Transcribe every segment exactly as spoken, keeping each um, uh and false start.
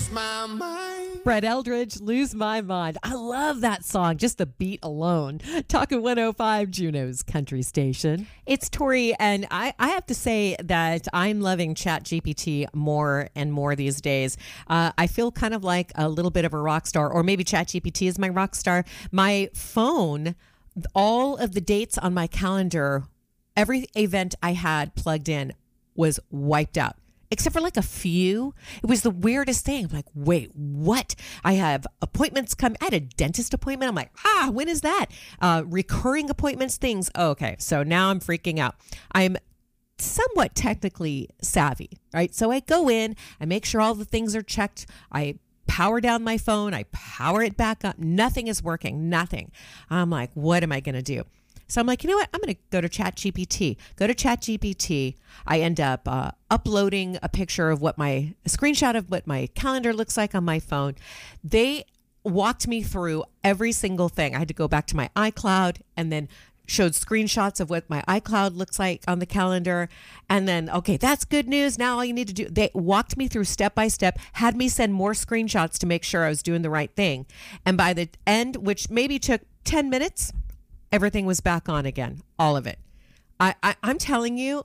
my mind. Brett Eldridge, Lose My Mind. I love that song, just the beat alone. Talking one oh five, Juneau's country station. It's Tori, and I, I have to say that I'm loving ChatGPT more and more these days. Uh, I feel kind of like a little bit of a rock star, or maybe ChatGPT is my rock star. My phone, all of the dates on my calendar, every event I had plugged in was wiped out. Except for like a few. It was the weirdest thing. I'm like, wait, what? I have appointments come. I had a dentist appointment. I'm like, ah, when is that? Uh, recurring appointments, things. Oh, okay. So now I'm freaking out. I'm somewhat technically savvy, right? So I go in, I make sure all the things are checked. I power down my phone. I power it back up. Nothing is working. Nothing. I'm like, what am I going to do? So I'm like, you know what? I'm going to go to ChatGPT. Go to ChatGPT. I end up uh, uploading a picture of what my, a screenshot of what my calendar looks like on my phone. They walked me through every single thing. I had to go back to my iCloud and then showed screenshots of what my iCloud looks like on the calendar. And then, okay, that's good news. Now all you need to do, they walked me through step by step, had me send more screenshots to make sure I was doing the right thing. And by the end, which maybe took ten minutes, everything was back on again, all of it. I, I, I'm telling you,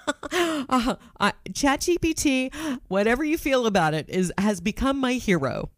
uh, uh, ChatGPT, whatever you feel about it, is has become my hero.